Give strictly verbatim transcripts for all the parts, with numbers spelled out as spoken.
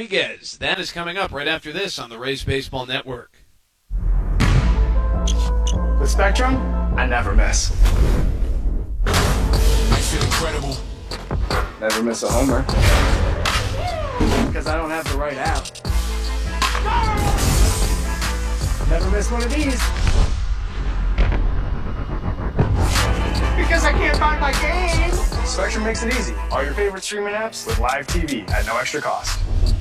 Rodriguez. That is coming up right after this on the Rays Baseball Network. The Spectrum, I never miss. I feel incredible. Never miss a homer. Because I don't have the right app. Never miss one of these. Because I can't find my game. Spectrum makes it easy. All your favorite streaming apps with live T V at no extra cost.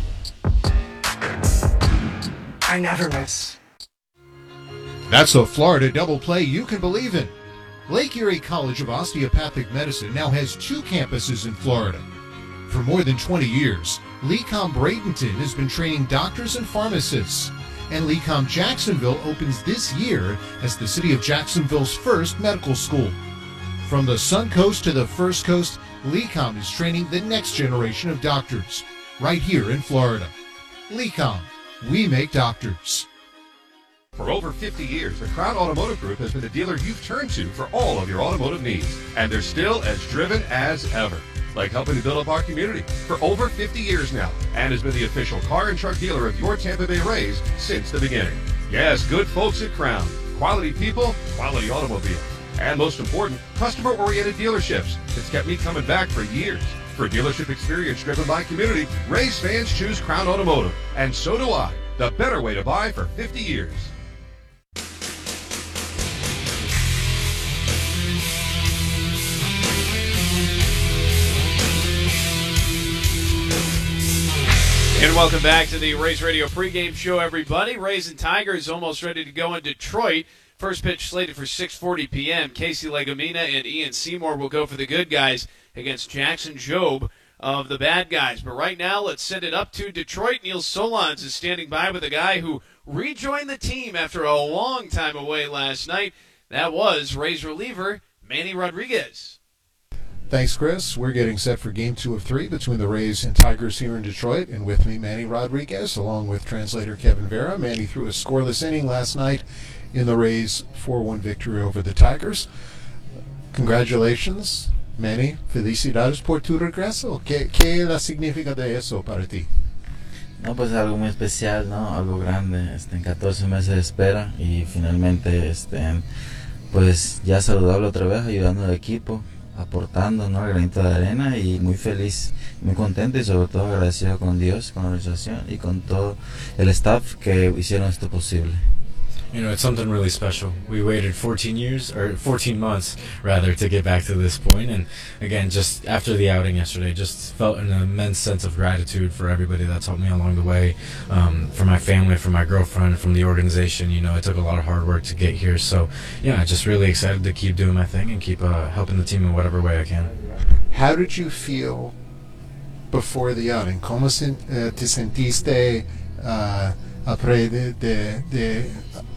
I never miss. That's a Florida double play you can believe in. Lake Erie College of Osteopathic Medicine now has two campuses in Florida. For more than twenty years, LECOM Bradenton has been training doctors and pharmacists, and LECOM Jacksonville opens this year as the city of Jacksonville's first medical school. From the Sun Coast to the First Coast, LECOM is training the next generation of doctors, right here in Florida. LECOM, we make doctors. For over fifty years, the Crown Automotive Group has been a dealer you've turned to for all of your automotive needs, and they're still as driven as ever. Like helping to build up our community for over fifty years now, and has been the official car and truck dealer of your Tampa Bay Rays since the beginning. Yes, good folks at Crown. Quality people, quality automobile. And most important, customer-oriented dealerships. It's kept me coming back for years. For dealership experience driven by community, Rays fans choose Crown Automotive. And so do I. The better way to buy for fifty years. And welcome back to the Rays Radio pregame show, everybody. Rays and Tigers almost ready to go in Detroit. First pitch slated for six forty p.m. Casey Legumina and Ian Seymour will go for the good guys against Jackson Jobe of the bad guys. But right now, let's send it up to Detroit. Neil Solondz is standing by with a guy who rejoined the team after a long time away last night. That was Rays reliever Manny Rodriguez. Thanks, Chris. We're getting set for game two of three between the Rays and Tigers here in Detroit. And with me, Manny Rodriguez, along with translator Kevin Vera. Manny threw a scoreless inning last night in the Rays' four one victory over the Tigers. Congratulations, Manny. Felicidades por tu regreso. ¿Qué, qué la significa de eso para ti? No, pues algo muy especial, ¿no? Algo grande. Este, en catorce meses de espera y finalmente, este, pues ya saludable otra vez, ayudando al equipo, aportando, ¿no?, el granito de arena, y muy feliz, muy contento y sobre todo agradecido con Dios, con la organización y con todo el staff que hicieron esto posible. You know, it's something really special. We waited fourteen years, or fourteen months, rather, to get back to this point. And again, just after the outing yesterday, just felt an immense sense of gratitude for everybody that's helped me along the way, um, for my family, for my girlfriend, from the organization. You know, it took a lot of hard work to get here. So, yeah, just really excited to keep doing my thing and keep uh, helping the team in whatever way I can. How did you feel before the outing? ¿Cómo se, uh, te sentiste uh, après de, de, de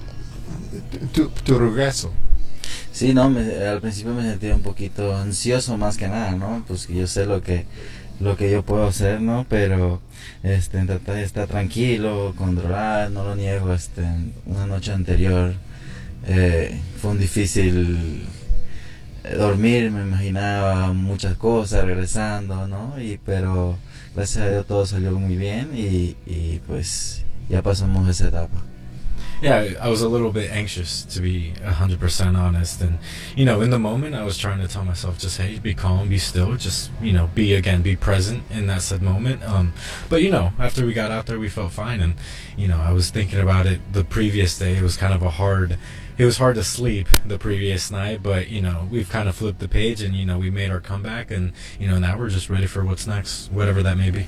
Tu, tu regreso? Sí, no, me, al principio me sentía un poquito ansioso más que nada, ¿no? Pues que yo sé lo que lo que yo puedo hacer, ¿no? Pero este, tratar de estar tranquilo, controlar, no lo niego. Este, una noche anterior eh, fue un difícil dormir, me imaginaba muchas cosas regresando, ¿no? Y pero gracias a Dios todo salió muy bien y, y pues ya pasamos esa etapa. Yeah, I was a little bit anxious, to be one hundred percent honest. And, you know, in the moment, I was trying to tell myself, just, hey, be calm, be still, just, you know, be, again, be present in that said moment. Um, but, you know, after we got out there, we felt fine. And, you know, I was thinking about it the previous day. It was kind of a hard, it was hard to sleep the previous night. But, you know, we've kind of flipped the page and, you know, we made our comeback. And, you know, now we're just ready for what's next, whatever that may be.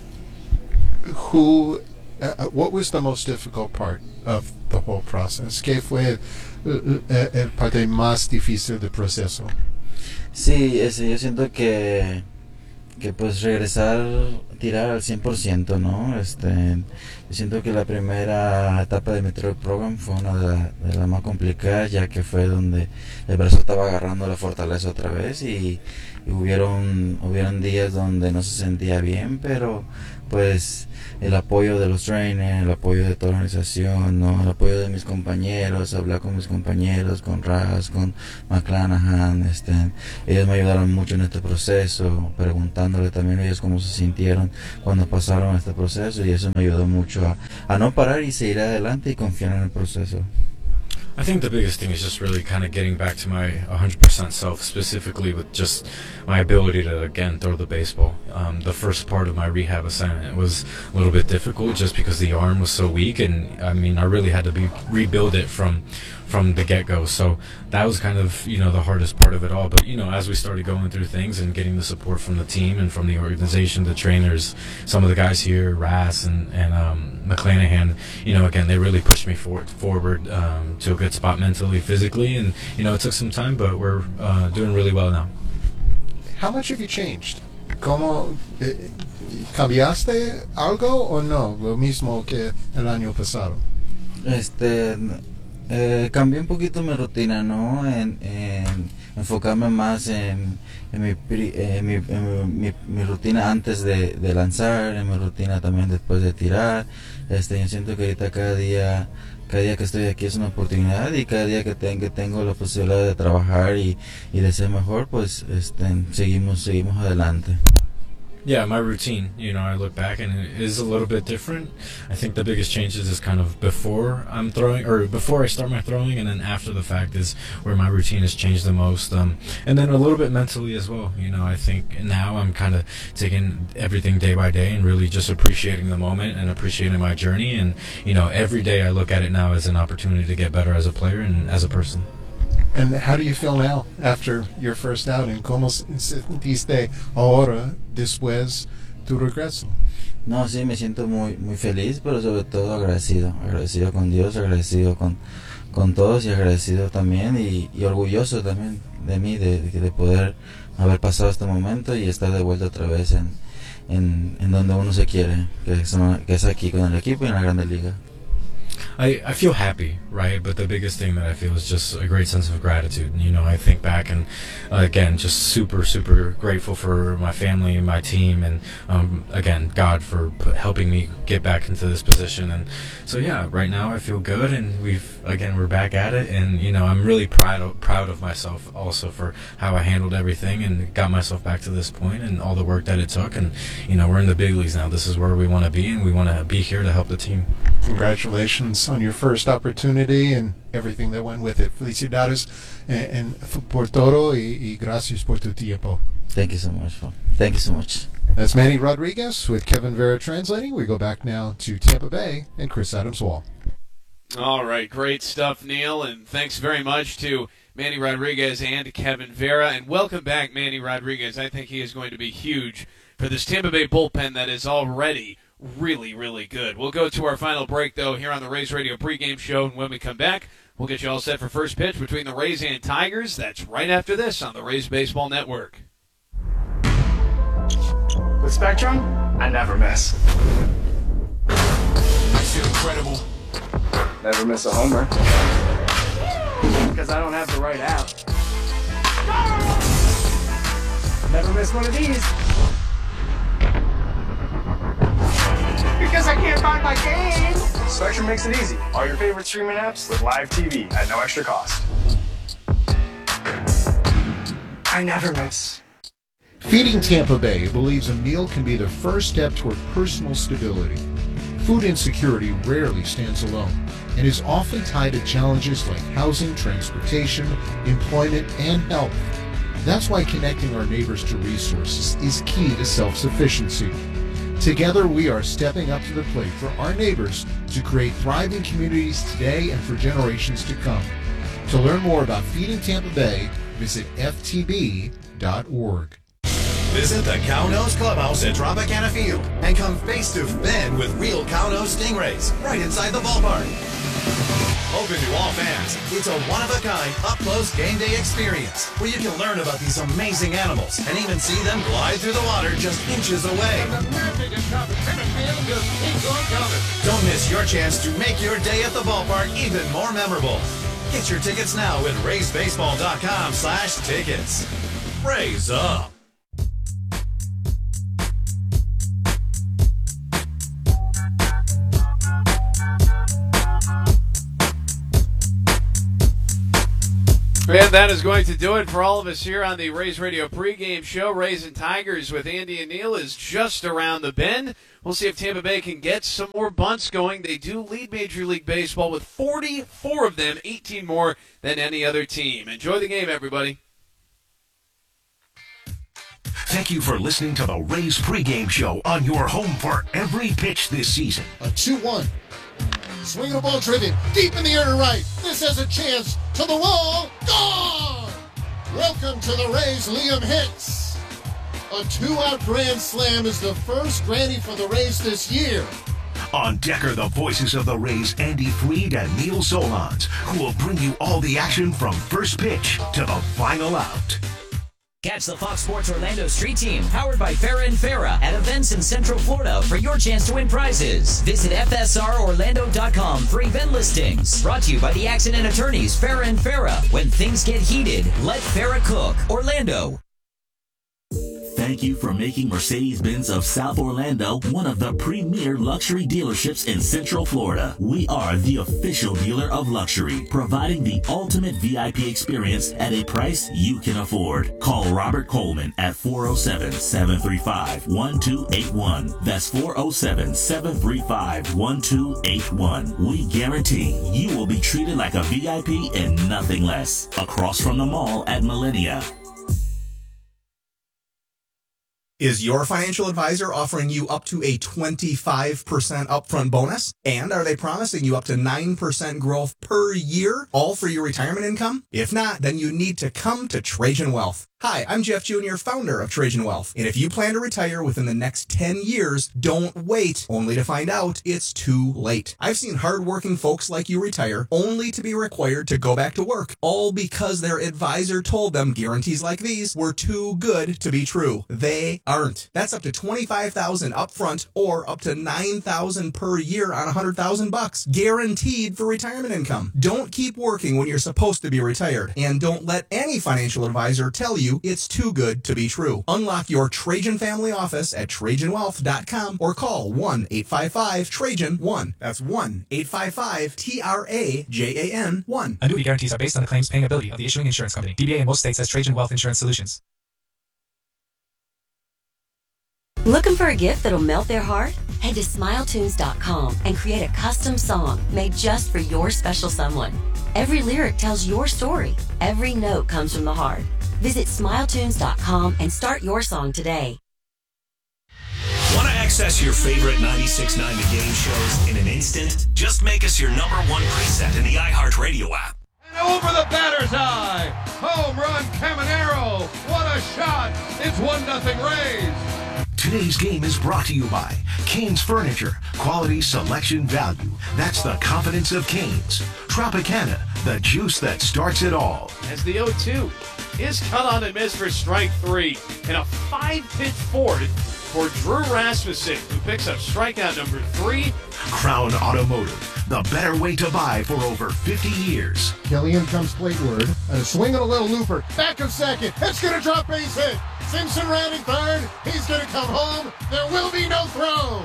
Who... Uh, what was the most difficult part of the whole process? ¿Qué fue el, el parte más difícil del proceso? Sí, ese, yo siento que que pues regresar, tirar al cien por ciento, ¿no? Este, yo siento que la primera etapa de Meteor Program fue una de las de la más complicadas, ya que fue donde el brazo estaba agarrando la fortaleza otra vez y, y hubieron hubieron días donde no se sentía bien, pero pues el apoyo de los trainers, el apoyo de toda la organización, ¿no? El apoyo de mis compañeros, hablar con mis compañeros, con Raz, con McClanahan, este, ellos me ayudaron mucho en este proceso, preguntándole también a ellos cómo se sintieron cuando pasaron este proceso, y eso me ayudó mucho a, a no parar y seguir adelante y confiar en el proceso. I think the biggest thing is just really kind of getting back to my one hundred percent self, specifically with just my ability to, again, throw the baseball. Um, the first part of my rehab assignment was a little bit difficult just because the arm was so weak, and I mean, I really had to be rebuild it from from the get-go. So that was kind of, you know, the hardest part of it all. But, you know, as we started going through things and getting the support from the team and from the organization, the trainers, some of the guys here, Rass and, and um, McClanahan, you know, again, they really pushed me forward, forward um, to a good spot mentally, physically. And, you know, it took some time, but we're uh, doing really well now. How much have you changed? ¿Cómo eh, cambiaste algo o no? Lo mismo que el año pasado. Este, eh, cambié un poquito mi rutina, ¿no? En, en enfocarme más en, en, mi, en, mi, en mi, mi rutina antes de, de lanzar, en mi rutina también después de tirar. Este, yo siento que ahorita cada día, cada día que estoy aquí es una oportunidad, y cada día que, ten, que tengo la posibilidad de trabajar y, y de ser mejor, pues este, seguimos, seguimos adelante. Yeah, my routine, you know, I look back and it is a little bit different. I think the biggest changes is kind of before I'm throwing, or before I start my throwing, and then after the fact is where my routine has changed the most. Um, and then a little bit mentally as well. You know, I think now I'm kind of taking everything day by day and really just appreciating the moment and appreciating my journey. And, you know, every day I look at it now as an opportunity to get better as a player and as a person. And how do you feel now after your first outing? ¿Cómo sentiste ahora después tu regreso? No, sí, me siento muy muy feliz, pero sobre todo agradecido, agradecido con Dios, agradecido con, con todos, y agradecido también y, y orgulloso también de mí, de, de poder haber pasado este momento y estar de vuelta otra vez en, en, en donde uno se quiere, que, son, que es aquí con el equipo y en la Grande Liga. I, I feel happy, right? But the biggest thing that I feel is just a great sense of gratitude. You know, I think back and, uh, again, just super, super grateful for my family and my team, and, um, again, God for put, helping me get back into this position. And so, yeah, right now I feel good, and we've, again, we're back at it. And, you know, I'm really proud of, proud of myself also for how I handled everything and got myself back to this point and all the work that it took. And, you know, we're in the big leagues now. This is where we want to be, and we want to be here to help the team. Congratulations on your first opportunity and everything that went with it. Felicidades and, and por todo y, y gracias por tu tiempo. Thank you so much. Thank you so much. That's Manny Rodriguez with Kevin Vera translating. We go back now to Tampa Bay and Chris Adams-Wall. All right, great stuff, Neil, and thanks very much to Manny Rodriguez and Kevin Vera. And welcome back, Manny Rodriguez. I think he is going to be huge for this Tampa Bay bullpen that is already really, really good. We'll go to our final break, though, here on the Rays Radio pregame show, and when we come back, we'll get you all set for first pitch between the Rays and Tigers. That's right after this on the Rays Baseball Network. With Spectrum, I never miss. I feel incredible. Never miss a homer. Because I don't have the right app. Never miss one of these. Because I can't find my game. Spectrum makes it easy. All your favorite streaming apps with live T V at no extra cost. I never miss. Feeding Tampa Bay believes a meal can be the first step toward personal stability. Food insecurity rarely stands alone and is often tied to challenges like housing, transportation, employment, and health. That's why connecting our neighbors to resources is key to self-sufficiency. Together, we are stepping up to the plate for our neighbors to create thriving communities today and for generations to come. To learn more about Feeding Tampa Bay, visit F T B dot org. Visit the Cownose Clubhouse at Tropicana Field and come face to fan with real Cownose Stingrays right inside the ballpark. Open to all fans, it's a one-of-a-kind, up-close game day experience where you can learn about these amazing animals and even see them glide through the water just inches away. Don't miss your chance to make your day at the ballpark even more memorable. Get your tickets now at rays baseball dot com slash tickets. Raise up! And that is going to do it for all of us here on the Rays Radio pregame show. Rays and Tigers with Andy and Neil is just around the bend. We'll see if Tampa Bay can get some more bunts going. They do lead Major League Baseball with forty-four of them, eighteen more than any other team. Enjoy the game, everybody. Thank you for listening to the Rays pregame show on your home for every pitch this season. A two one. Swing the ball driven deep in the air to right. This has a chance to the wall. Gone! Welcome to the Rays, Liam Hicks. A two-out grand slam is the first granny for the Rays this year. On deck are the voices of the Rays, Andy Freed and Neil Solondz, who will bring you all the action from first pitch to the final out. Catch the Fox Sports Orlando Street Team, powered by Farah and Farah, at events in Central Florida for your chance to win prizes. Visit F S R Orlando dot com for event listings. Brought to you by the accident attorneys Farah and Farah. When things get heated, let Farah cook. Orlando. Thank you for making Mercedes-Benz of South Orlando one of the premier luxury dealerships in Central Florida. We are the official dealer of luxury, providing the ultimate V I P experience at a price you can afford. Call Robert Coleman at four oh seven, seven three five, one two eight one. That's four oh seven, seven three five, one two eight one. We guarantee you will be treated like a V I P and nothing less. Across from the mall at Millennia. Is your financial advisor offering you up to a twenty-five percent upfront bonus? And are they promising you up to nine percent growth per year, all for your retirement income? If not, then you need to come to Trajan Wealth. Hi, I'm Jeff Junior, founder of Trajan Wealth. And if you plan to retire within the next ten years, don't wait, only to find out it's too late. I've seen hardworking folks like you retire only to be required to go back to work, all because their advisor told them guarantees like these were too good to be true. They aren't. That's up to twenty-five thousand dollars upfront or up to nine thousand dollars per year on one hundred thousand bucks, guaranteed for retirement income. Don't keep working when you're supposed to be retired, and don't let any financial advisor tell you it's too good to be true. Unlock your Trajan family office at Trajan Wealth dot com or call one eight five five Trajan one. That's one eight five five T R A J A N one. Annuity guarantees are based on the claims paying ability of the issuing insurance company. D B A in most states has Trajan Wealth Insurance Solutions. Looking for a gift that'll melt their heart? Head to Smile Tunes dot com and create a custom song made just for your special someone. Every lyric tells your story. Every note comes from the heart. Visit Smile Tunes dot com and start your song today. Want to access your favorite ninety-six point nine The Game shows in an instant? Just make us your number one preset in the iHeartRadio app. And over the batter's eye, home run Caminero. What a shot! It's one nothing Rays. Today's game is brought to you by Cane's Furniture. Quality, selection, value. That's the confidence of Cane's. Tropicana, the juice that starts it all. As the oh two is cut on and missed for strike three. And a five-pitch forward for Drew Rasmussen, who picks up strikeout number three. Crown Automotive, the better way to buy for over fifty years. Killian comes plateward, and a swing and a little looper. Back of second. It's going to drop base hit. Simpson rounding third. He's going to come home. There will be no throw.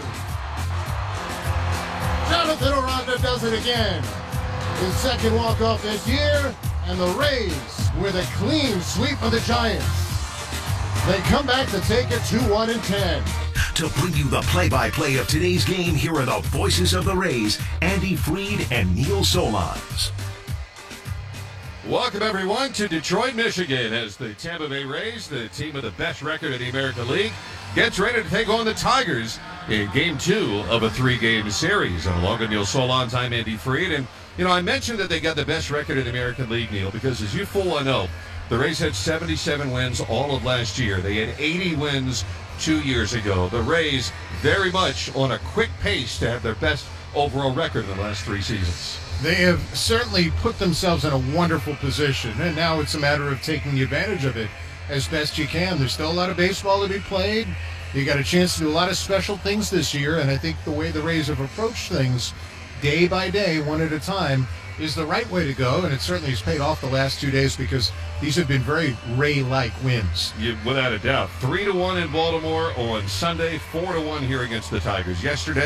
Jonathan Aranda does it again. His second walk-off this year, and the Rays with a clean sweep of the Giants. They come back to take it two one and ten. To bring you the play-by-play of today's game, here are the voices of the Rays, Andy Freed and Neil Solondz. Welcome, everyone, to Detroit, Michigan, as the Tampa Bay Rays, the team with the best record in the American League, gets ready to take on the Tigers in Game two of a three-game series. And along with Neil Solondz, I'm Andy Freed. And, you know, I mentioned that they got the best record in the American League, Neil, because as you full well know, the Rays had seventy-seven wins all of last year. They had eighty wins two years ago. The Rays very much on a quick pace to have their best overall record in the last three seasons. They have certainly put themselves in a wonderful position, and now it's a matter of taking advantage of it as best you can. There's still a lot of baseball to be played. You got a chance to do a lot of special things this year, and I think the way the Rays have approached things day by day, one at a time, is the right way to go, and it certainly has paid off the last two days because these have been very Ray-like wins. Yeah, without a doubt. Three to one in Baltimore on Sunday, four to one here against the Tigers. Yesterday,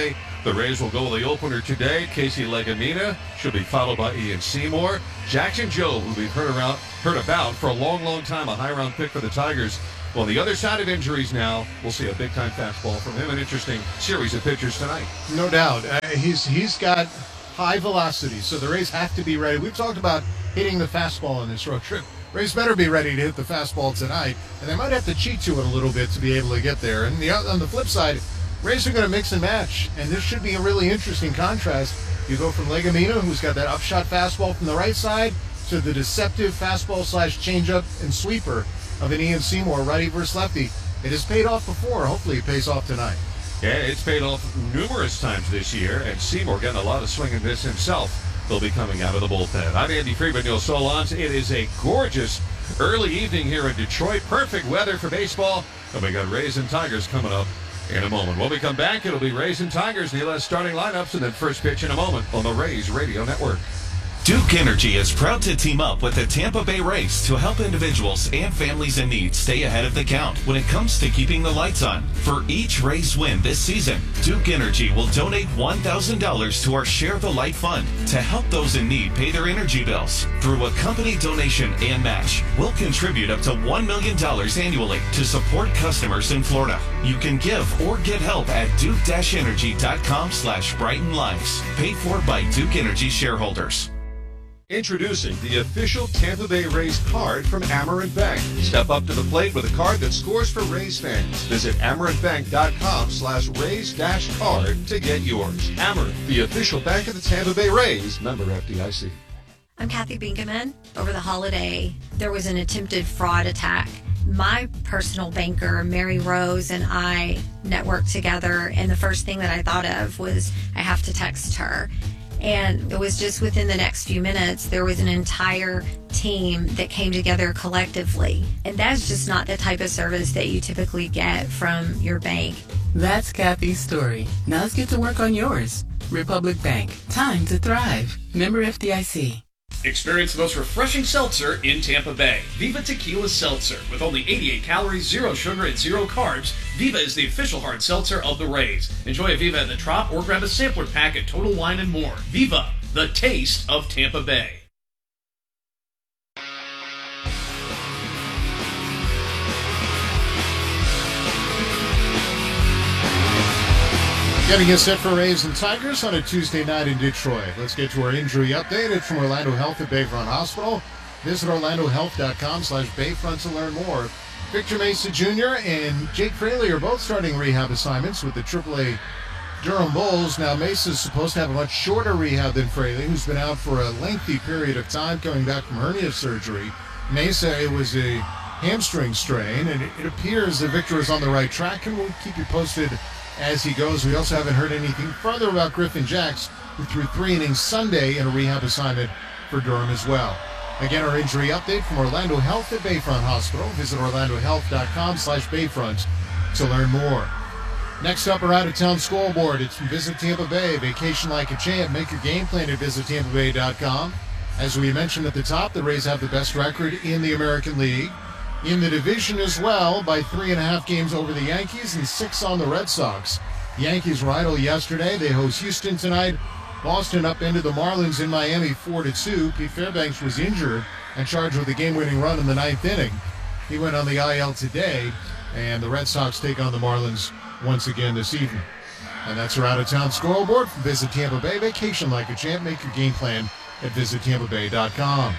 The Rays will go with the opener today. Casey Legumina should be followed by Ian Seymour. Jackson Jobe, who we've heard around, heard about for a long, long time, a high-round pick for the Tigers. Well, the other side of injuries now, we'll see a big-time fastball from him. An interesting series of pitchers tonight. No doubt. Uh, he's he's got high velocity, so the Rays have to be ready. We've talked about hitting the fastball on this road trip. Rays better be ready to hit the fastball tonight, and they might have to cheat to it a little bit to be able to get there. And the, on the flip side, Rays are going to mix and match, and this should be a really interesting contrast. You go from Legumina, who's got that upshot fastball from the right side, to the deceptive fastball slash changeup and sweeper of an Ian Seymour, righty versus lefty. It has paid off before. Hopefully it pays off tonight. Yeah, it's paid off numerous times this year, and Seymour getting a lot of swing and miss himself. They'll be coming out of the bullpen. I'm Andy Friedman, Neil Solondz. It is a gorgeous early evening here in Detroit. Perfect weather for baseball. And we got Rays and Tigers coming up in a moment. When we come back, it'll be Rays and Tigers. Neil has starting lineups, and then first pitch in a moment on the Rays Radio Network. Duke Energy is proud to team up with the Tampa Bay Rays to help individuals and families in need stay ahead of the count when it comes to keeping the lights on. For each Rays win this season, Duke Energy will donate one thousand dollars to our Share the Light Fund to help those in need pay their energy bills. Through a company donation and match, we'll contribute up to one million dollars annually to support customers in Florida. You can give or get help at duke-energy.com slash brighten lives. Paid for by Duke Energy shareholders. Introducing the official Tampa Bay Rays card from Amerant Bank. Step up to the plate with a card that scores for Rays fans. Visit amerantbank.com slash Rays dash card to get yours. Amerant, the official bank of the Tampa Bay Rays. Member F D I C. I'm Kathy Binkaman. Over the holiday, there was an attempted fraud attack. My personal banker, Mary Rose, and I networked together, and the first thing that I thought of was I have to text her. And it was just within the next few minutes, there was an entire team that came together collectively. And that's just not the type of service that you typically get from your bank. That's Kathy's story. Now let's get to work on yours. Republic Bank. Time to thrive. Member F D I C. Experience the most refreshing seltzer in Tampa Bay. Viva Tequila Seltzer. With only eighty-eight calories, zero sugar, and zero carbs, Viva is the official hard seltzer of the Rays. Enjoy a Viva at the Trop or grab a sampler pack at Total Wine and More. Viva, the taste of Tampa Bay. Getting us set for Rays and Tigers on a Tuesday night in Detroit. Let's get to our injury update. It's from Orlando Health at Bayfront Hospital. Visit orlandohealth.com slash Bayfront to learn more. Victor Mesa Junior and Jake Fraley are both starting rehab assignments with the triple A Durham Bulls. Now, Mesa's supposed to have a much shorter rehab than Fraley, who's been out for a lengthy period of time coming back from hernia surgery. Mesa, it was a hamstring strain, and it, it appears that Victor is on the right track, and we'll keep you posted as he goes. We also haven't heard anything further about Griffin Jacks, who threw three innings Sunday in a rehab assignment for Durham as well. Again, our injury update from Orlando Health at Bayfront Hospital. Visit orlandohealth.com slash Bayfront to learn more. Next up, our out-of-town scoreboard. It's from Visit Tampa Bay. Vacation like a champ. Make your game plan at visit tampa bay dot com. As we mentioned at the top, the Rays have the best record in the American League. In the division as well, by three and a half games over the Yankees and six on the Red Sox. Yankees were idle yesterday. They host Houston tonight. Boston upended the Marlins in Miami four to two. Pete Fairbanks was injured and charged with a game-winning run in the ninth inning. He went on the I L today, and the Red Sox take on the Marlins once again this evening. And that's our out-of-town scoreboard from Visit Tampa Bay. Vacation like a champ. Make your game plan at visit tampa bay dot com.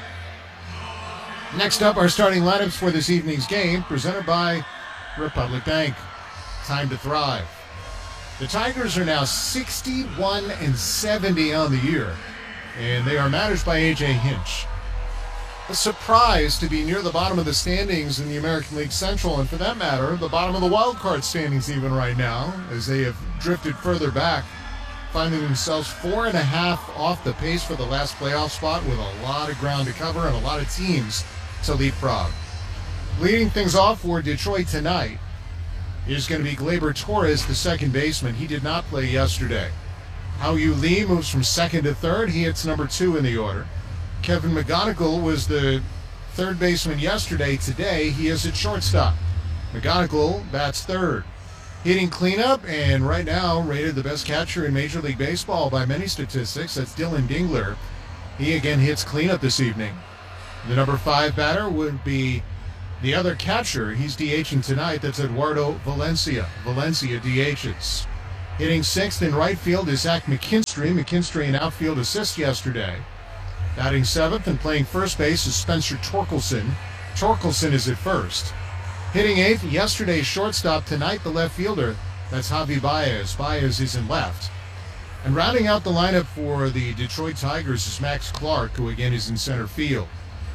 Next up, our starting lineups for this evening's game, presented by Republic Bank. Time to thrive. The Tigers are now sixty-one and seventy on the year, and they are managed by A J Hinch. A surprise to be near the bottom of the standings in the American League Central, and for that matter, the bottom of the wild card standings even right now, as they have drifted further back, finding themselves four and a half off the pace for the last playoff spot with a lot of ground to cover and a lot of teams to leapfrog. Leading things off for Detroit tonight is going to be Gleyber Torres, the second baseman. He did not play yesterday. Hao-Yu Lee moves from second to third. He hits number two in the order. Kevin McGonigal was the third baseman yesterday. Today, he is at shortstop. McGonigal bats third. hitting cleanup, and right now rated the best catcher in Major League Baseball by many statistics. That's Dylan Dingler. He again hits cleanup this evening. The number five batter would be the other catcher. He's DHing tonight. That's Eduardo Valencia. Valencia D Hs. Hitting sixth in right field is Zach McKinstry. McKinstry an outfield assist yesterday. Batting seventh and playing first base is Spencer Torkelson. Torkelson is at first. Hitting eighth, yesterday's shortstop, tonight the left fielder. That's Javi Baez. Baez is in left. And rounding out the lineup for the Detroit Tigers is Max Clark, who again is in center field.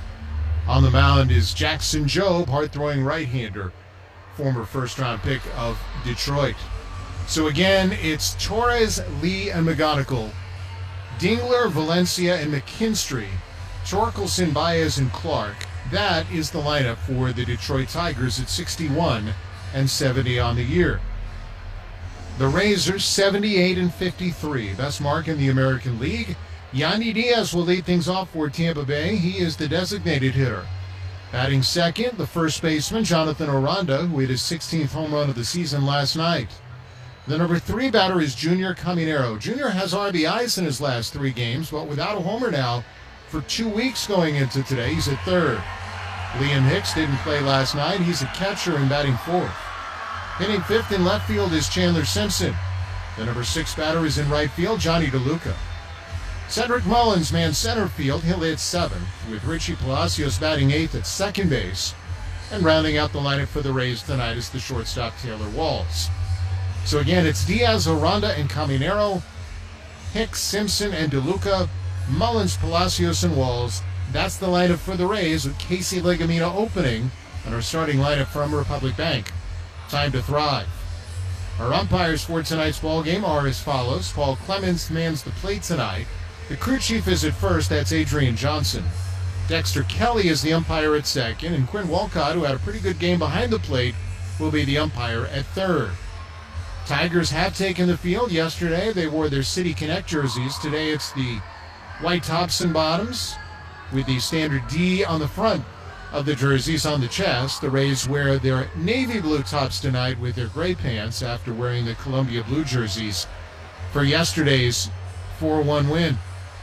On the mound is Jackson Jobe, hard-throwing right-hander, former first-round pick of Detroit. So again, it's Torres, Lee, and McGonigal. Dingler, Valencia, and McKinstry. Torkelson, Baez, and Clark. That is the lineup for the Detroit Tigers at sixty-one and seventy on the year. The Rays are seventy-eight and fifty-three, best mark in the American League. Yandy Diaz will lead things off for Tampa Bay. He is the designated hitter. Batting second, the first baseman, Jonathan Aranda, who hit his sixteenth home run of the season last night. The number three batter is Junior Caminero. Junior has R B Is in his last three games, but without a homer now for two weeks going into today. He's at third. Liam Hicks didn't play last night. He's a catcher and batting fourth. Hitting fifth in left field is Chandler Simpson. The number six batter is in right field, Johnny DeLuca. Cedric Mullins mans center field. He'll hit seventh, with Richie Palacios batting eighth at second base. And rounding out the lineup for the Rays tonight is the shortstop Taylor Walls. So again, it's Diaz, Aranda, and Caminero, Hicks, Simpson, and DeLuca, Mullins, Palacios, and Walls. That's the lineup for the Rays, with Casey Legumina opening and our starting lineup from Republic Bank. Time to thrive. Our umpires for tonight's ball game are as follows. Paul Clemens mans the plate tonight. The crew chief is at first. That's Adrian Johnson. Dexter Kelly is the umpire at second, and Quinn Walcott, who had a pretty good game behind the plate, will be the umpire at third. Tigers have taken the field. Yesterday they wore their City Connect jerseys. Today it's the white tops and bottoms with the standard D on the front of the jerseys on the chest. The Rays wear their navy blue tops tonight with their gray pants after wearing the Columbia blue jerseys for yesterday's four one win.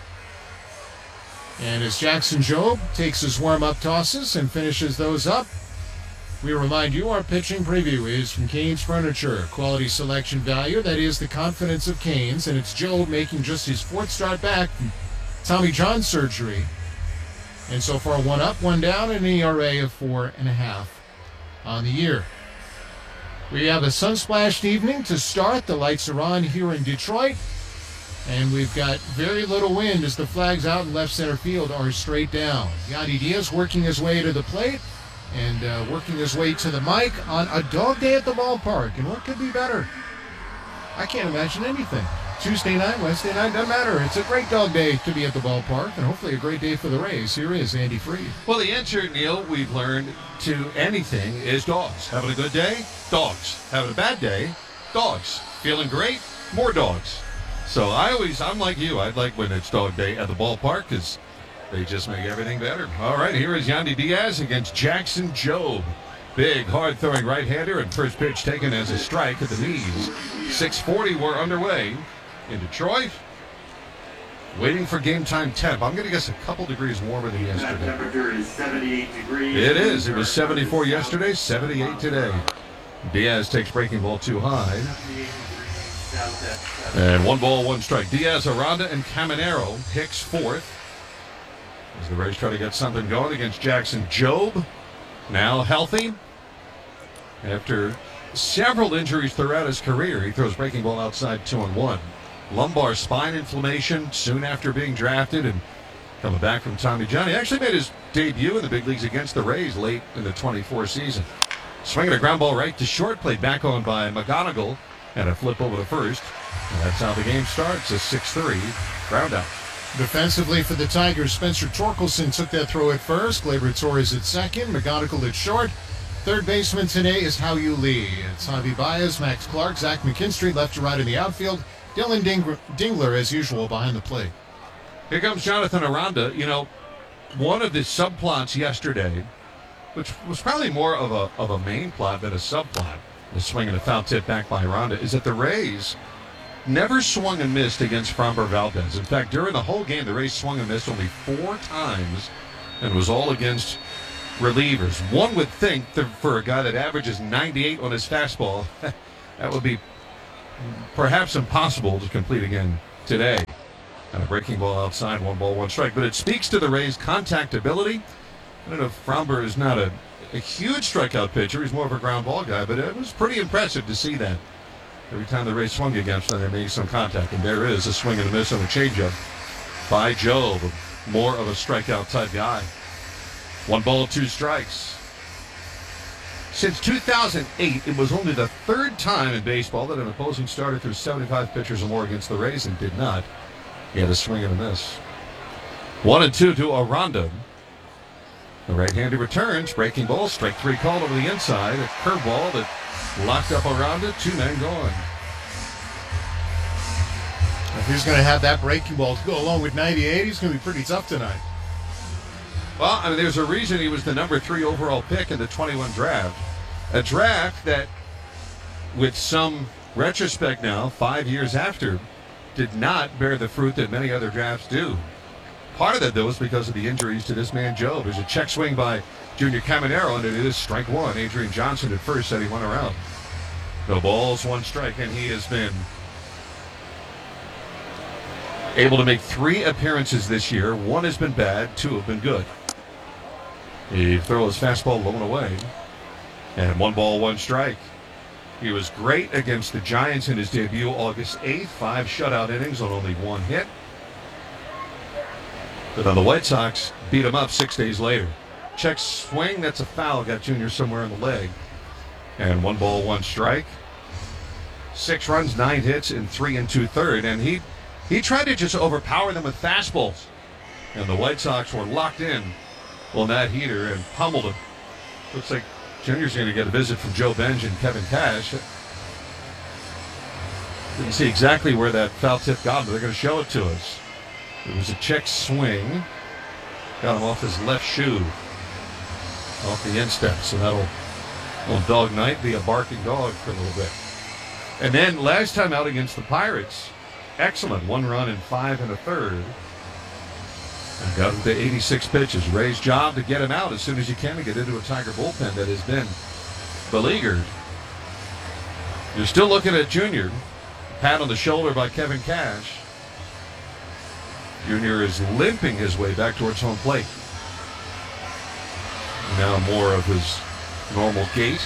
And as Jackson Jobe takes his warm-up tosses and finishes those up, we remind you our pitching preview is from Canes Furniture. Quality, selection, value. That is the confidence of Canes. And it's Jobe making just his fourth start back from Tommy John surgery. And so far, one up, one down, and an E R A of four and a half on the year. We have a sun-splashed evening to start. The lights are on here in Detroit. And we've got very little wind as the flags out in left center field are straight down. Yandy Diaz working his way to the plate and uh, working his way to the mic on a dog day at the ballpark. And what could be better? I can't imagine anything. Tuesday night, Wednesday night, doesn't matter. It's a great dog day to be at the ballpark, and hopefully a great day for the Rays. Here is Andy Freed. Well, the answer, Neil, we've learned to anything is dogs. Having a good day? Dogs. Having a bad day? Dogs. Feeling great? More dogs. So I always, I'm like you. I'd like when it's dog day at the ballpark because they just make everything better. All right, here is Yandy Diaz against Jackson Jobe. Big, hard-throwing right-hander, and first pitch taken as a strike at the knees. six forty, we're underway in Detroit. Waiting for game time temp. I'm going to guess a couple degrees warmer than yesterday. That temperature is seventy-eight degrees. It is. It was seventy-four yesterday, seventy-eight today. Diaz takes breaking ball too high. And one ball, one strike. Diaz, Aranda, and Caminero. Hicks fourth. As the Rays try to get something going against Jackson Jobe. Now healthy. After several injuries throughout his career, he throws breaking ball outside two and one. Lumbar spine inflammation soon after being drafted and coming back from Tommy John. He actually made his debut in the big leagues against the Rays late in the twenty-four season. Swinging a ground ball right to short, played back on by McGonigal, and a flip over the first. And that's how the game starts, a six three ground out. Defensively for the Tigers, Spencer Torkelson took that throw at first. Gleyber Torres at second. McGonigal at short. Third baseman today is Hao-Yu Lee. It's Javi Baez, Max Clark, Zach McKinstry left to right in the outfield. Dylan Ding- Dingler, as usual, behind the plate. Here comes Jonathan Aranda. You know, one of the subplots yesterday, which was probably more of a of a main plot than a subplot, The swing and a foul tip back by Aranda is that the Rays never swung and missed against Framber Valdez. In fact, during the whole game, the Rays swung and missed only four times, and was all against relievers. One would think that for a guy that averages ninety-eight on his fastball, that would be perhaps impossible to complete again today. And a breaking ball outside, one ball, one strike. But it speaks to the Rays' contact ability. I don't know if Framber is not a, a huge strikeout pitcher. He's more of a ground ball guy, but it was pretty impressive to see that. Every time the Rays swung against them, they made some contact. And there is a swing and a miss on a changeup by Job. More of a strikeout type guy. One ball, two strikes. Since two thousand eight, it was only the third time in baseball that an opposing starter threw seventy-five pitchers or more against the Rays and did not. He had a swing and a miss. One and two to Aranda. The right-hander returns. Breaking ball. Strike three called over the inside. A curveball that locked up Aranda. Two men gone. If he's going to have that breaking ball to go along with ninety-eight, he's going to be pretty tough tonight. Well, I mean, there's a reason he was the number three overall pick in the twenty-one draft. A draft that, with some retrospect now, five years after, did not bear the fruit that many other drafts do. Part of that, though, is because of the injuries to this man, Joe. There's a check swing by Junior Caminero, and it is strike one. Adrian Johnson at first said he went around. No balls, one strike, and he has been able to make three appearances this year. One has been bad, two have been good. He throws fastball low and away. And one ball, one strike. He was great against the Giants in his debut August eighth. Five shutout innings on only one hit. But then the White Sox beat him up six days later. Check swing, that's a foul. Got Junior somewhere in the leg. And one ball, one strike. Six runs, nine hits, and three and two-thirds. And he, he tried to just overpower them with fastballs. And the White Sox were locked in on that heater and pummeled him. Looks like Junior's going to get a visit from Joe Benj and Kevin Cash. Didn't see exactly where that foul tip got him, but they're going to show it to us. It was a check swing. Got him off his left shoe. Off the instep. So that'll, little dog night, be a barking dog for a little bit. And then last time out against the Pirates, excellent. One run and five and a third. And got him to eighty-six pitches. Ray's job to get him out as soon as you can to get into a Tiger bullpen that has been beleaguered. You're still looking at Junior. Pat on the shoulder by Kevin Cash. Junior is limping his way back towards home plate. Now more of his normal gait.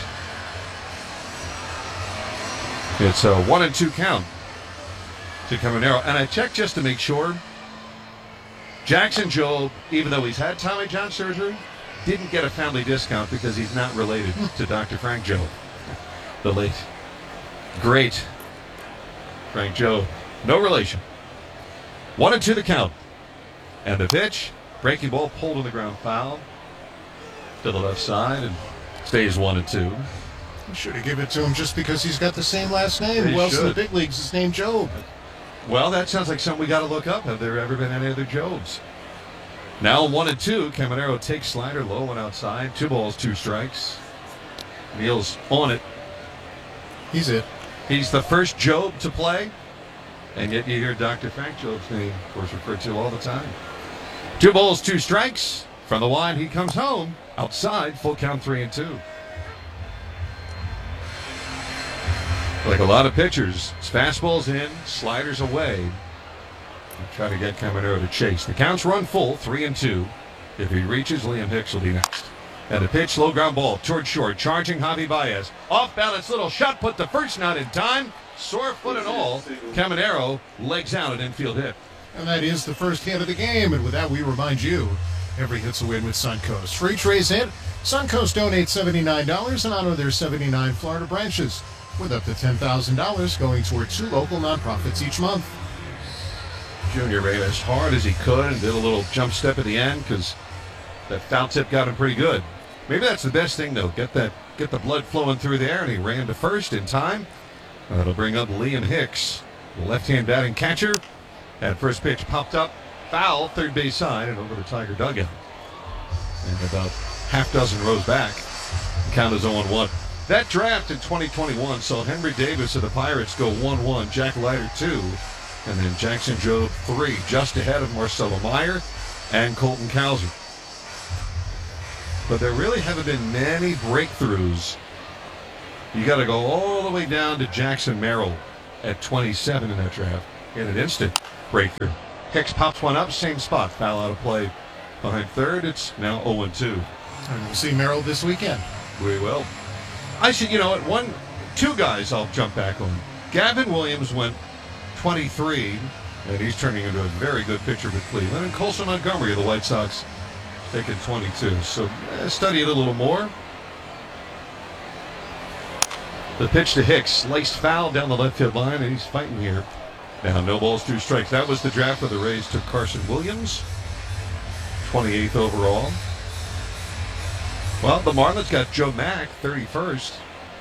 It's a one and two count to Caminero. And I checked just to make sure. Jackson Jobe, even though he's had Tommy John surgery, didn't get a family discount because he's not related to Doctor Frank Jobe, the late, great Frank Jobe. No relation. One and two the count. And the pitch, breaking ball pulled on the ground, foul to the left side, and stays one and two. You should have given it to him just because he's got the same last name. He Who else in the should. big leagues is named Job? Well, that sounds like something we got to look up. Have there ever been any other Jobs? Now one and two. Caminero takes slider low and outside. Two balls, two strikes. Neal's on it. He's it. He's the first Job to play, and yet you hear Doctor Frank Job's name, of course, referred to all the time. Two balls, two strikes. From the line, he comes home. Outside, full count, three and two. Like a lot of pitchers, his fastball's in, sliders away. Try to get Caminero to chase. The count's run full, three and two. If he reaches, Liam Hicks will be next. And a pitch, low ground ball toward short, charging Javi Baez. Off balance, little shot put the first, not in time. Sore foot and all. Caminero legs out, an infield hit. And that is the first hit of the game. And with that, we remind you, every hit's a win with Suncoast. For each Rays hit, Suncoast donates seventy-nine dollars in honor of their seventy-nine Florida branches, with up to ten thousand dollars going toward two local nonprofits each month. Junior ran as hard as he could and did a little jump step at the end because that foul tip got him pretty good. Maybe that's the best thing, though. Get that, get the blood flowing through there, and he ran to first in time. That'll bring up Liam Hicks, the left-hand batting catcher. That first pitch popped up, foul, third base side, and over the Tiger dugout. And about half dozen rows back, the count is oh and one. That draft in twenty twenty-one saw Henry Davis of the Pirates go one one, Jack Leiter two, and then Jackson Jobe three, just ahead of Marcelo Meyer and Colton Cowser. But there really haven't been many breakthroughs. You got to go all the way down to Jackson Merrill at twenty-seven in that draft. In an instant breakthrough. Hicks pops one up, same spot. Foul out of play behind third. It's now oh and two. And we'll see Merrill this weekend. We will. I should, you know what, one, two guys I'll jump back on. Gavin Williams went twenty-three, and he's turning into a very good pitcher with Cleveland. And Colson Montgomery of the White Sox taking twenty-two. So uh, study it a little more. The pitch to Hicks, sliced foul down the left field line, and he's fighting here. Now no balls, two strikes. That was the draft where the Rays took Carson Williams, twenty-eighth overall. Well, the Marlins got Joe Mack, thirty-first.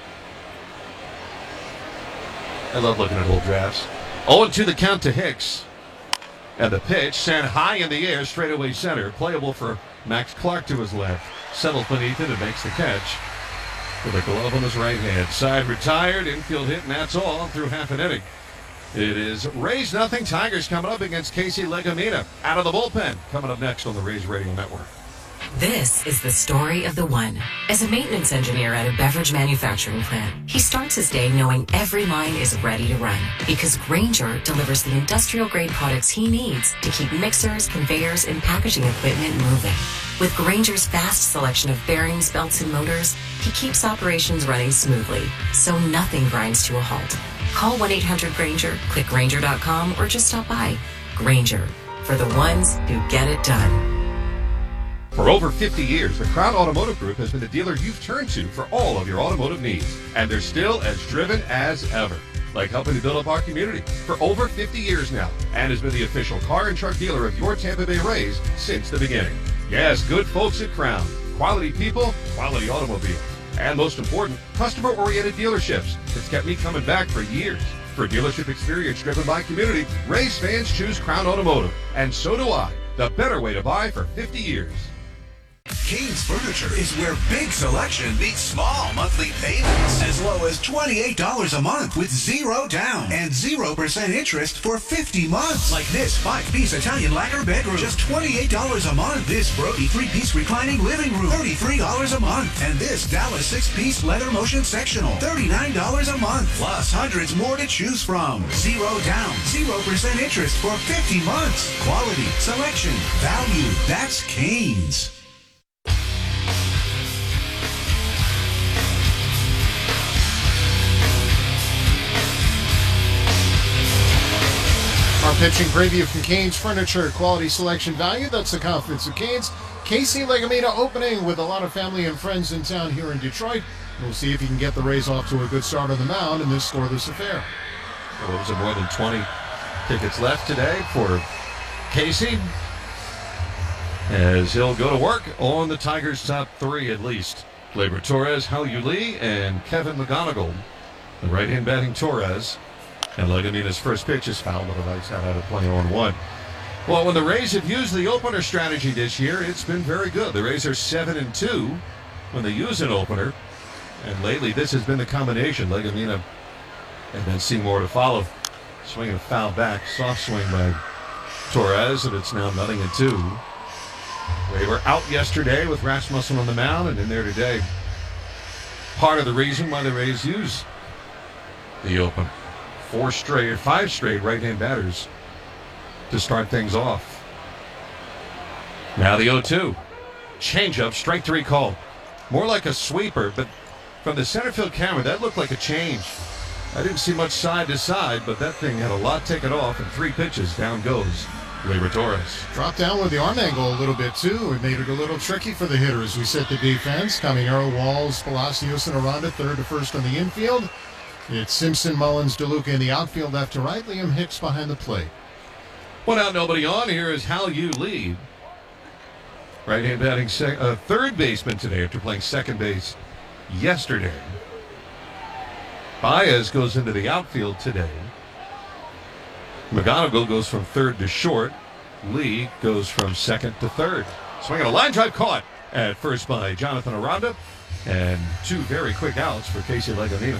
I love looking at old drafts. oh and two the count to Hicks. And the pitch sent high in the air, straightaway center. Playable for Max Clark to his left. Settles beneath it and makes the catch with a glove on his right hand. Side retired, infield hit, and that's all through half an inning. It is Rays nothing. Tigers coming up against Casey Legumina out of the bullpen. Coming up next on the Rays Radio Network. This is the story of the one. As a maintenance engineer at a beverage manufacturing plant, he starts his day knowing every line is ready to run because Grainger delivers the industrial-grade products he needs to keep mixers, conveyors, and packaging equipment moving. With Grainger's vast selection of bearings, belts, and motors, he keeps operations running smoothly, so nothing grinds to a halt. Call one eight hundred Grainger, click Grainger dot com, or just stop by. Grainger, for the ones who get it done. For over fifty years, the Crown Automotive Group has been the dealer you've turned to for all of your automotive needs. And they're still as driven as ever, like helping to build up our community for over fifty years now, and has been the official car and truck dealer of your Tampa Bay Rays since the beginning. Yes, good folks at Crown. Quality people, quality automobiles. And most important, customer-oriented dealerships. It's kept me coming back for years. For dealership experience driven by community, Rays fans choose Crown Automotive. And so do I. The better way to buy for fifty years. Kane's Furniture is where big selection meets small monthly payments. As low as twenty-eight dollars a month with zero down and zero percent interest for fifty months. Like this five-piece Italian lacquer bedroom, just twenty-eight dollars a month. This Brody three-piece reclining living room, thirty-three dollars a month. And this Dallas six-piece leather motion sectional, thirty-nine dollars a month. Plus hundreds more to choose from. Zero down, zero percent interest for fifty months. Quality, selection, value. That's Kane's. Our pitching preview from Kane's Furniture, quality, selection, value. That's the confidence of Kane's. Casey Legumina opening with a lot of family and friends in town here in Detroit. We'll see if he can get the Rays off to a good start on the mound in this scoreless affair. Well, was it more than twenty tickets left today for Casey? As he'll go to work on the Tigers' top three at least. Gleyber Torres, Hao-Yu Lee, and Kevin McGonigal. The right-hand batting Torres. And Legumina's first pitch is fouled with a nice out of play on one. Well, when the Rays have used the opener strategy this year, it's been very good. The Rays are seven and two when they use an opener. And lately, this has been the combination. Legumina and then Seymour to follow. Swinging a foul back. Soft swing by Torres, and it's now nothing and two. They were out yesterday with Rasmussen on the mound, and in there today. Part of the reason why the Rays use the opener. Four straight, five straight right-hand batters to start things off. Now the oh two. Change-up, strike three call. More like a sweeper, but from the center field camera, that looked like a change. I didn't see much side to side, but that thing had a lot taken off, and three pitches, down goes Gleyber Torres. Dropped down with the arm angle a little bit, too. It made it a little tricky for the hitters. We set the defense. Caminero, Walls, Palacios, and Aranda, third to first on the infield. It's Simpson, Mullins, DeLuca in the outfield left to right. Liam Hicks behind the plate. One out, nobody on. Here is Hao-Yu Lee. Right-hand batting sec- uh, third baseman today after playing second base yesterday. Baez goes into the outfield today. McGonigal goes from third to short. Lee goes from second to third. Swinging a line drive caught at first by Jonathan Aranda. And two very quick outs for Casey Legomina.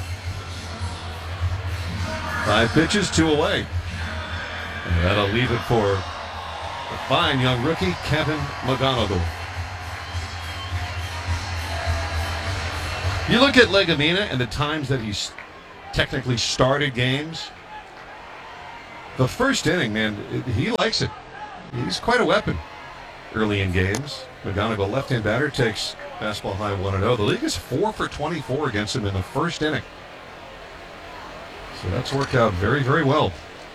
Five pitches, two away. And that'll leave it for the fine young rookie, Kevin McGonigal. You look at Legomina and the times that he's technically started games. The first inning, man, he likes it. He's quite a weapon early in games. McGonigal, left-hand batter, takes fastball high one and oh. The league is four for twenty-four against him in the first inning. So that's worked out very, very well.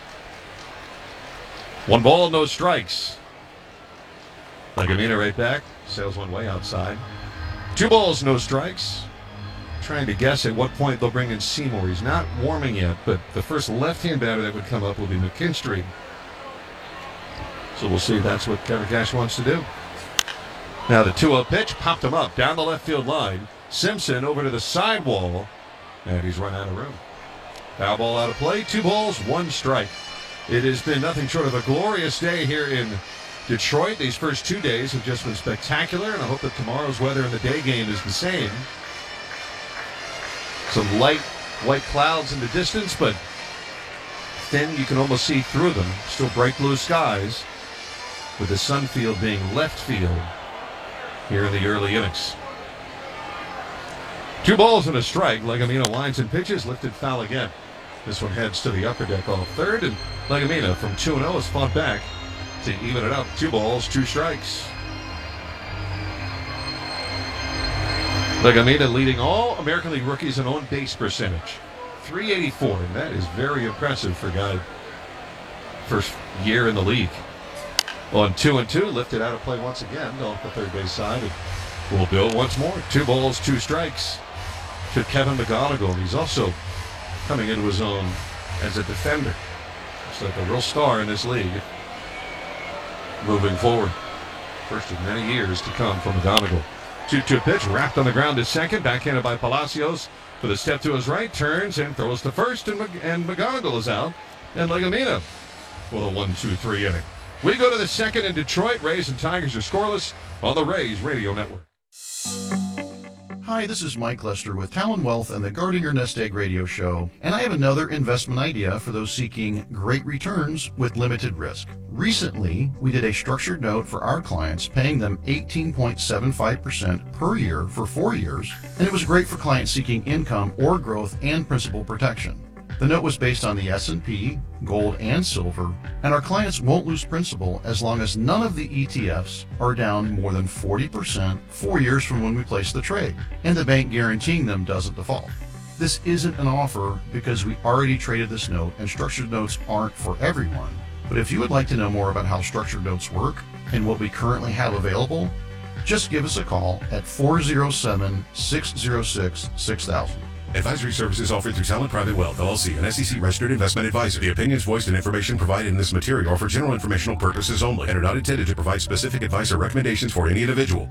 One ball, no strikes. Legomina right back. Sails one way outside. Two balls, no strikes. Trying to guess at what point they'll bring in Seymour. He's not warming yet, but the first left-hand batter that would come up will be McKinstry. So we'll see if that's what Kevin Cash wants to do. Now the two oh pitch popped him up down the left field line. Simpson over to the sidewall, and he's run out of room. Foul ball out of play. Two balls, one strike. It has been nothing short of a glorious day here in Detroit. These first two days have just been spectacular, and I hope that tomorrow's weather in the day game is the same. Some light white clouds in the distance, but thin, you can almost see through them. Still bright blue skies, with the sun field being left field here in the early innings. Two balls and a strike. Legomina winds and pitches, lifted foul again. This one heads to the upper deck off third, and Legomina from two and oh has fought back to even it up. Two balls, two strikes. Legomina leading all American League rookies in on-base percentage. three eighty-four, and that is very impressive for a guy first year in the league. On two and two, lifted out of play once again off the third base side. And we'll do it once more. Two balls, two strikes to Kevin McGonigal. He's also coming into his own as a defender. Looks like a real star in this league. Moving forward. First of many years to come from McGonigal. two two pitch, wrapped on the ground to second, backhanded by Palacios with a step to his right, turns and throws to first, and, Mag- and McGonigal is out. And Legomina with a one two three inning. We go to the second in Detroit. Rays and Tigers are scoreless on the Rays Radio Network. Hi, this is Mike Lester with Talon Wealth and the Guarding Your Nest Egg radio show, and I have another investment idea for those seeking great returns with limited risk. Recently, we did a structured note for our clients, paying them eighteen point seven five percent per year for four years, and it was great for clients seeking income or growth and principal protection. The note was based on the S and P, gold, and silver, and our clients won't lose principal as long as none of the E T Fs are down more than forty percent four years from when we place the trade, and the bank guaranteeing them doesn't default. This isn't an offer because we already traded this note, and structured notes aren't for everyone. But if you would like to know more about how structured notes work and what we currently have available, just give us a call at four oh seven, six oh six, six thousand. Advisory services offered through Talent Private Wealth, L L C, an S E C registered investment advisor. The opinions voiced and information provided in this material are for general informational purposes only and are not intended to provide specific advice or recommendations for any individual.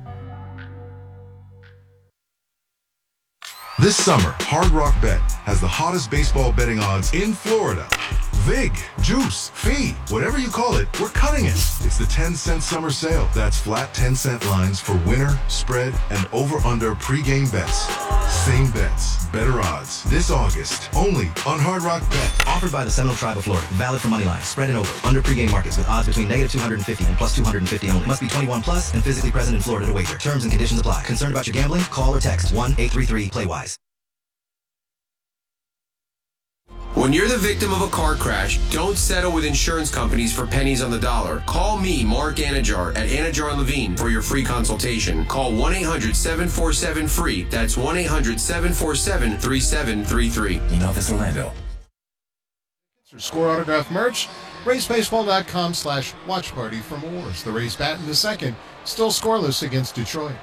This summer, Hard Rock Bet has the hottest baseball betting odds in Florida. Vig, juice, fee, whatever you call it, we're cutting it. It's the ten cent summer sale. That's flat ten cent lines for winner, spread, and over-under pregame bets. Same bets, better odds. This August, only on Hard Rock Bet. Offered by the Seminole Tribe of Florida. Valid for money line, spread and over. Under pregame markets with odds between negative two hundred fifty and plus two hundred fifty only. Must be twenty-one plus and physically present in Florida to wager. Terms and conditions apply. Concerned about your gambling? Call or text one eight three three play wise. When you're the victim of a car crash, don't settle with insurance companies for pennies on the dollar. Call me, Mark Anajar, at Anajar and Levine for your free consultation. Call one eight hundred, seven four seven, F R E E. That's one eight hundred, seven four seven, three seven three three. Email this Orlando. Score autograph merch, raysbaseball.com slash watch party for more. The Rays bat in the second, still scoreless against Detroit.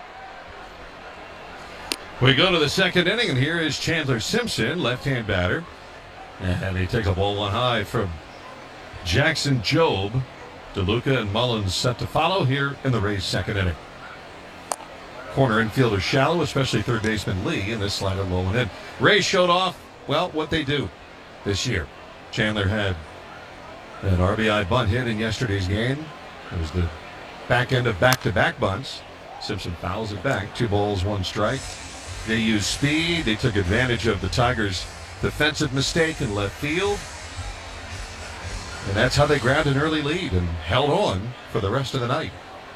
We go to the second inning, and here is Chandler Simpson, left-hand batter. And he takes a ball one high from Jackson Jobe. DeLuca and Mullins set to follow here in the Rays' second inning. Corner infielder shallow, especially third baseman Lee, and this slider low and in. Rays showed off, well, what they do this year. Chandler had an R B I bunt hit in yesterday's game. It was the back end of back-to-back bunts. Simpson fouls it back. Two balls, one strike. They used speed. They took advantage of the Tigers' defensive mistake in left field. And that's how they grabbed an early lead and held on for the rest of the night.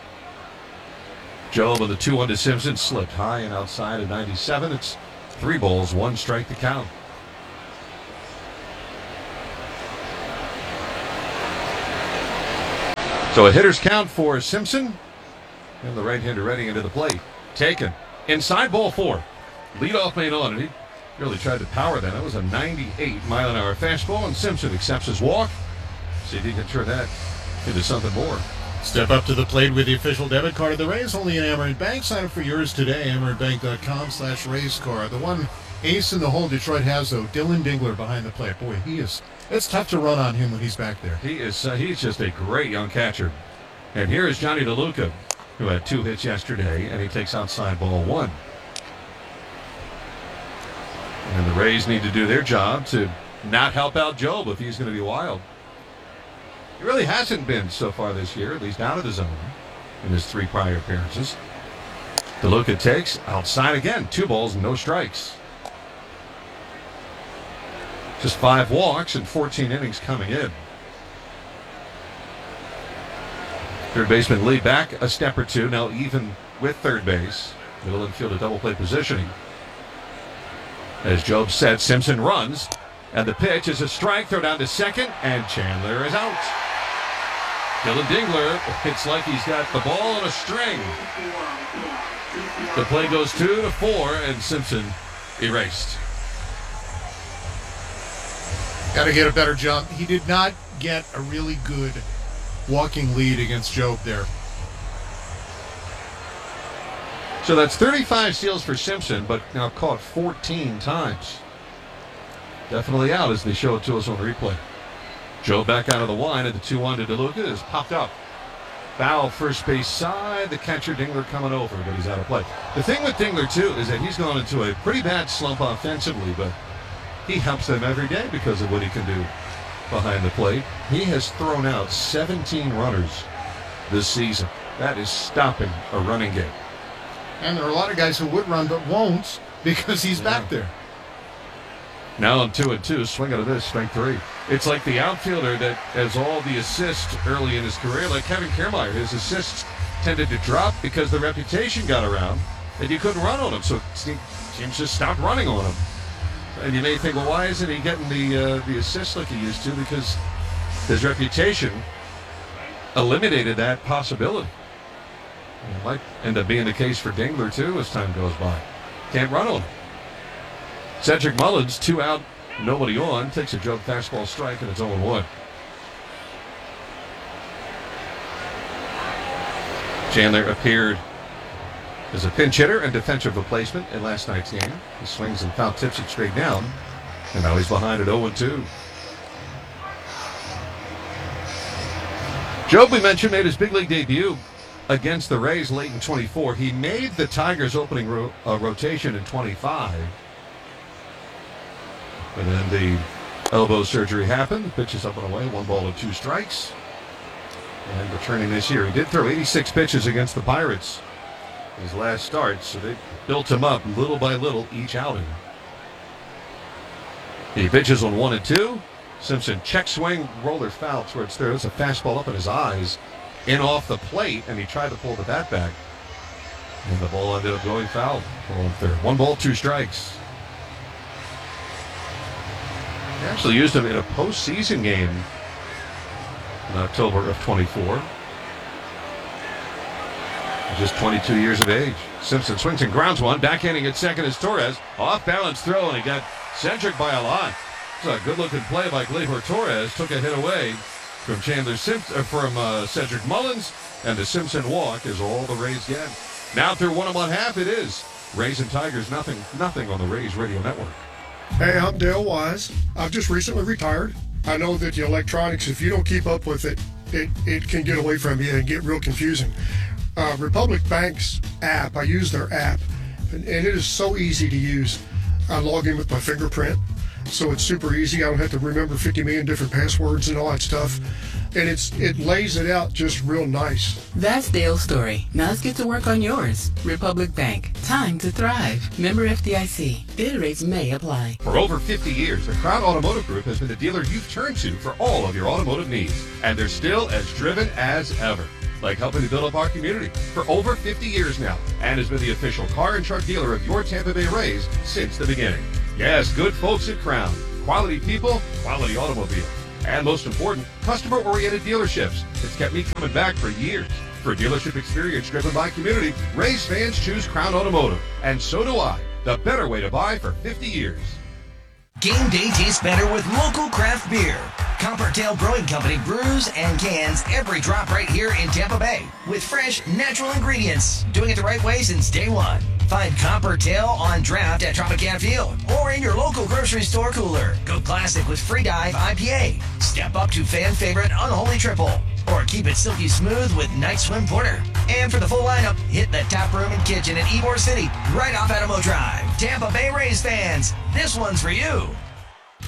Job with a two one to Simpson, slipped high and outside at ninety-seven. It's three balls, one strike to count. So a hitter's count for Simpson. And the right-hander ready into the plate. Taken. Inside, ball four. Leadoff made on, and he really tried to power that. That was a ninety-eight mile an hour fastball, and Simpson accepts his walk. See if he can turn that into something more. Step up to the plate with the official debit card of the Rays, only in Amerant Bank. Sign up for yours today, amerantbank.com slash Rays card. The one ace in the hole Detroit has, though, Dylan Dingler behind the plate. Boy, he is, it's tough to run on him when he's back there. He is, uh, he's just a great young catcher. And here is Johnny DeLuca, who had two hits yesterday, and he takes outside ball one. And the Rays need to do their job to not help out Job if he's going to be wild. He really hasn't been so far this year, at least out of the zone in his three prior appearances. DeLuca takes outside again. Two balls and no strikes. Just five walks and fourteen innings coming in. Third baseman Lee back a step or two, now even with third base. Middle infield a double play positioning. As Job said, Simpson runs, and the pitch is a strike. Throw down to second, and Chandler is out. Dylan Dingler, it's like he's got the ball on a string. The play goes two to four, and Simpson erased. Got to get a better jump. He did not get a really good walking lead against Job there. So that's thirty-five steals for Simpson, but now caught fourteen times. Definitely out as they show it to us on replay. Joe back out of the line at the two one to DeLuca is popped up. Foul first base side. The catcher Dingler coming over, but he's out of play. The thing with Dingler, too, is that he's gone into a pretty bad slump offensively, but he helps them every day because of what he can do behind the plate. He has thrown out seventeen runners this season. That is stopping a running game. And there are a lot of guys who would run but won't because he's yeah. back there. Now on two and two, swing out of this, strike three. It's like the outfielder that has all the assists early in his career, like Kevin Kiermaier. His assists tended to drop because the reputation got around and you couldn't run on him, so teams just stopped running on him. And you may think, well, why isn't he getting the uh, the assists like he used to? Because his reputation eliminated that possibility. It might end up being the case for Dingler, too, as time goes by. Can't run on him. Cedric Mullins, two out, nobody on, takes a Job fastball strike, and it's oh one. Chandler appeared as a pinch hitter and defensive replacement in last night's game. He swings and foul tips it straight down, and now he's behind at oh two. Job, we mentioned, made his big league debut against the Rays late in twenty-four. He made the Tigers' opening ro- uh, rotation in twenty-five. And then the elbow surgery happened. The pitch is up and away. One ball and two strikes. And returning this year, he did throw eighty-six pitches against the Pirates his last start, so they built him up little by little each outing. He pitches on one and two. Simpson check swing, roller foul towards third. It's a fastball up in his eyes, in off the plate, and he tried to pull the bat back. And the ball ended up going foul on third. One ball, two strikes. They actually used him in a postseason game in October of twenty-four. Just twenty-two years of age. Simpson swings and grounds one. Backhanding at second is Torres. Off balance throw, and he got Cedric by a lot. It's a good looking play by Gleyber Torres. Took a hit away from Chandler Simpson, uh, from uh, Cedric Mullins, and the Simpson walk is all the Rays get. Now through one and one half, it is Rays and Tigers. Nothing, nothing on the Rays Radio Network. Hey, I'm Dale Wise. I've just recently retired. I know that the electronics, if you don't keep up with it, it, it can get away from you and get real confusing. Uh, Republic Bank's app, I use their app, and, and it is so easy to use. I log in with my fingerprint, so it's super easy. I don't have to remember fifty million different passwords and all that stuff. and it's it lays it out just real nice. That's Dale's story. Now let's get to work on yours. Republic Bank. Time to thrive. Member F D I C. Bid rates may apply. For over fifty years, the Crown Automotive Group has been the dealer you've turned to for all of your automotive needs. And they're still as driven as ever. Like helping to build up our community for over fifty years now, and has been the official car and truck dealer of your Tampa Bay Rays since the beginning. Yes, good folks at Crown. Quality people, quality automobiles. And most important, customer-oriented dealerships. It's kept me coming back for years. For dealership experience driven by community, Rays fans choose Crown Automotive. And so do I. The better way to buy for fifty years. Game day tastes better with local craft beer. Coppertail Brewing Company brews and cans every drop right here in Tampa Bay with fresh, natural ingredients. Doing it the right way since day one. Find Coppertail on draft at Tropicana Field or in your local grocery store cooler. Go classic with Free Dive I P A. Step up to fan favorite Unholy Triple. Or keep it silky smooth with Night Swim Porter. And for the full lineup, hit the tap room and kitchen in Ybor City, right off Adamo Drive. Tampa Bay Rays fans, this one's for you.